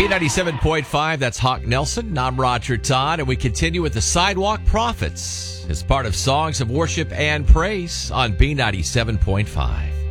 B97.5, that's Hawk Nelson. I'm Roger Todd, and we continue with the Sidewalk Prophets as part of Songs of Worship and Praise on B97.5.